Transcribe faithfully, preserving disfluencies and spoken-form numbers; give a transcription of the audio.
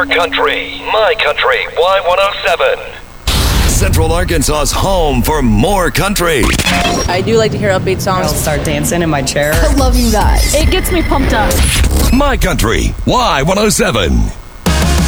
Your country, my country, Y one oh seven. Central Arkansas's home for more country. I do like to hear upbeat songs. I'll start dancing in my chair. I love you guys. It gets me pumped up. My country, Y one oh seven.